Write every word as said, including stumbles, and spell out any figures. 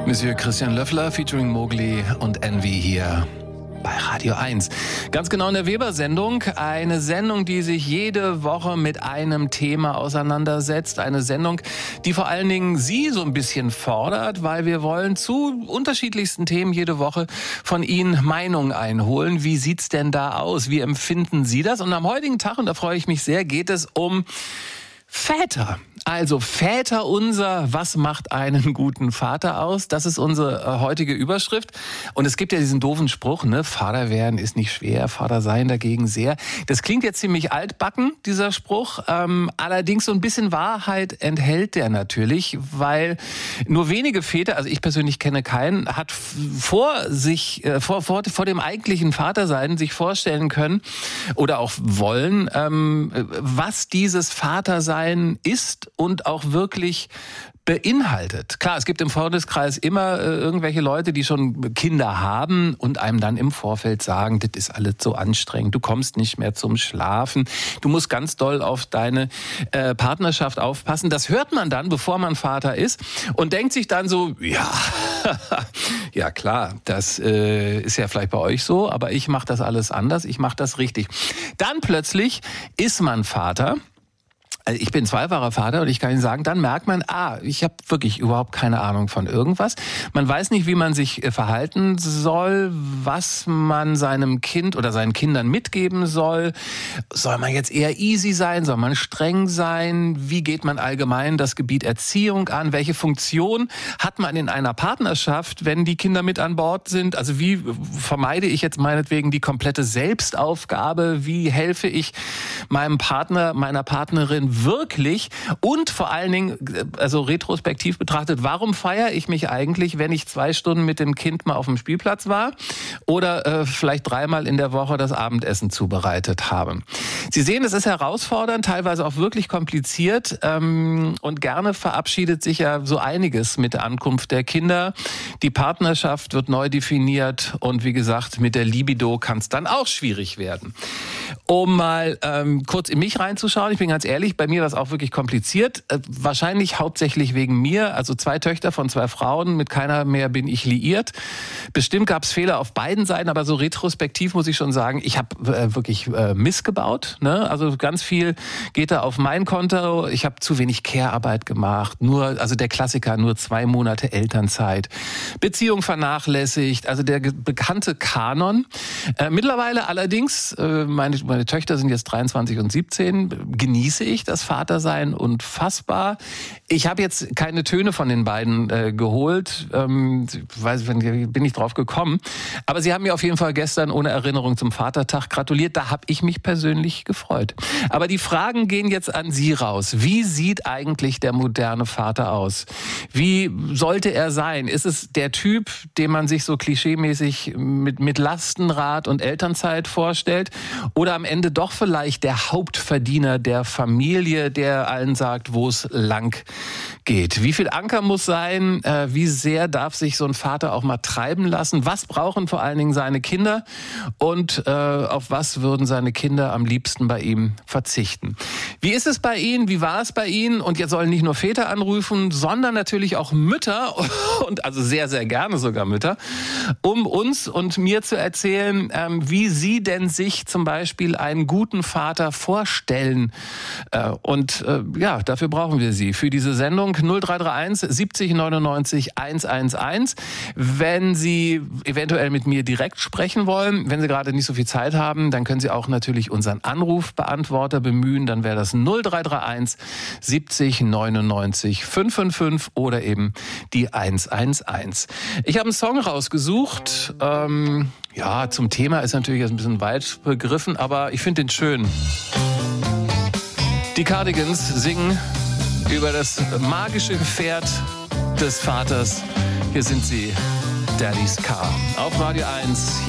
Monsieur Christian Löffler featuring Mowgli und Envy hier bei Radio eins. Ganz genau in der Weber-Sendung. Eine Sendung, die sich jede Woche mit einem Thema auseinandersetzt. Eine Sendung, die vor allen Dingen Sie so ein bisschen fordert, weil wir wollen zu unterschiedlichsten Themen jede Woche von Ihnen Meinungen einholen. Wie sieht's denn da aus? Wie empfinden Sie das? Und am heutigen Tag, und da freue ich mich sehr, geht es um Väter. Also Väter unser, was macht einen guten Vater aus? Das ist unsere äh, heutige Überschrift. Und es gibt ja diesen doofen Spruch, ne? Vater werden ist nicht schwer, Vater sein dagegen sehr. Das klingt jetzt ziemlich altbacken, dieser Spruch. Ähm, allerdings so ein bisschen Wahrheit enthält der natürlich, weil nur wenige Väter, also ich persönlich kenne keinen, hat vor sich, äh, vor, vor, vor dem eigentlichen Vatersein sich vorstellen können oder auch wollen, ähm, was dieses Vatersein ist und auch wirklich beinhaltet. Klar, es gibt im Freundeskreis immer äh, irgendwelche Leute, die schon Kinder haben und einem dann im Vorfeld sagen, das ist alles so anstrengend, du kommst nicht mehr zum Schlafen, du musst ganz doll auf deine äh, Partnerschaft aufpassen. Das hört man dann, bevor man Vater ist und denkt sich dann so, ja, ja klar, das äh, ist ja vielleicht bei euch so, aber ich mache das alles anders, ich mache das richtig. Dann plötzlich ist man Vater. Also ich bin zweifacher Vater und ich kann Ihnen sagen, dann merkt man, ah, ich habe wirklich überhaupt keine Ahnung von irgendwas. Man weiß nicht, wie man sich verhalten soll, was man seinem Kind oder seinen Kindern mitgeben soll. Soll man jetzt eher easy sein? Soll man streng sein? Wie geht man allgemein das Gebiet Erziehung an? Welche Funktion hat man in einer Partnerschaft, wenn die Kinder mit an Bord sind? Also wie vermeide ich jetzt meinetwegen die komplette Selbstaufgabe? Wie helfe ich meinem Partner, meiner Partnerin wirklich? Und vor allen Dingen, also retrospektiv betrachtet, warum feiere ich mich eigentlich, wenn ich zwei Stunden mit dem Kind mal auf dem Spielplatz war oder äh, vielleicht dreimal in der Woche das Abendessen zubereitet habe? Sie sehen, es ist herausfordernd, teilweise auch wirklich kompliziert ähm, und gerne verabschiedet sich ja so einiges mit der Ankunft der Kinder. Die Partnerschaft wird neu definiert und wie gesagt, mit der Libido kann es dann auch schwierig werden. Um mal ähm, kurz in mich reinzuschauen, ich bin ganz ehrlich, bei mir war es auch wirklich kompliziert. Äh, wahrscheinlich hauptsächlich wegen mir. Also zwei Töchter von zwei Frauen, mit keiner mehr bin ich liiert. Bestimmt gab es Fehler auf beiden Seiten, aber so retrospektiv muss ich schon sagen, ich habe äh, wirklich äh, missgebaut. Ne? Also ganz viel geht da auf mein Konto. Ich habe zu wenig Care-Arbeit gemacht. Nur, also der Klassiker, nur zwei Monate Elternzeit. Beziehung vernachlässigt, also der ge- bekannte Kanon. Äh, mittlerweile allerdings, äh, meine, meine Töchter sind jetzt dreiundzwanzig und siebzehn, genieße ich das Vatersein unfassbar. Ich habe jetzt keine Töne von den beiden äh, geholt, ähm, weiß, bin ich drauf gekommen. Aber sie haben mir auf jeden Fall gestern ohne Erinnerung zum Vatertag gratuliert. Da habe ich mich persönlich gefreut. Aber die Fragen gehen jetzt an Sie raus. Wie sieht eigentlich der moderne Vater aus? Wie sollte er sein? Ist es der Typ, den man sich so klischeemäßig mit, mit Lastenrad und Elternzeit vorstellt? Oder am Ende doch vielleicht der Hauptverdiener der Familie, der allen sagt, wo es lang geht? Wie viel Anker muss sein? Äh, wie sehr darf sich so ein Vater auch mal treiben lassen? Was brauchen vor allen Dingen seine Kinder? Und äh, auf was würden seine Kinder am liebsten bei ihm verzichten? Wie ist es bei Ihnen? Wie war es bei Ihnen? Und jetzt sollen nicht nur Väter anrufen, sondern natürlich auch Mütter und also sehr, sehr gerne sogar Mütter, um uns und mir zu erzählen, ähm, wie Sie denn sich zum Beispiel einen guten Vater vorstellen. Äh, und äh, ja, dafür brauchen wir Sie für diese Sendung null drei drei eins siebzig neunundneunzig hundertelf. Wenn Sie eventuell mit mir direkt sprechen wollen, wenn Sie gerade nicht so viel Zeit haben, dann können Sie auch natürlich unseren Anrufbeantworter bemühen. Dann wäre das null drei drei eins siebzig neunundneunzig fünfundfünfzig oder eben die hundertelf. Ich habe einen Song rausgesucht. Ähm, ja, zum Thema ist natürlich jetzt ein bisschen weit begriffen, aber ich finde den schön. Die Cardigans singen über das magische Pferd des Vaters. Hier sind sie, Daddy's Car. Auf Radio eins.